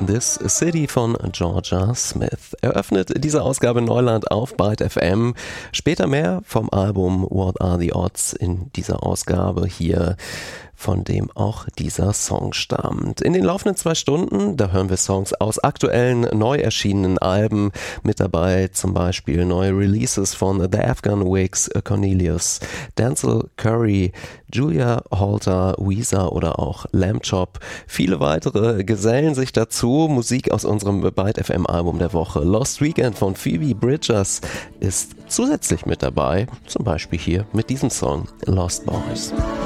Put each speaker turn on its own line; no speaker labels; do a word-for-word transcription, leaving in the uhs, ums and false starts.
This City von Georgia Smith. Eröffnet diese Ausgabe Neuland auf Byte F M. Später mehr vom Album What Are the Odds in dieser Ausgabe hier, von dem auch dieser Song stammt. In den laufenden zwei Stunden, da hören wir Songs aus aktuellen, neu erschienenen Alben. Mit dabei zum Beispiel neue Releases von The Afghan Wigs, Cornelius, Denzel Curry, Julia Holter, Weezer oder auch Lamb Chop. Viele weitere gesellen sich dazu. Musik aus unserem Byte F M Album der Woche. Lost Weekend von Phoebe Bridgers ist zusätzlich mit dabei. Zum Beispiel hier mit diesem Song Lost Boys.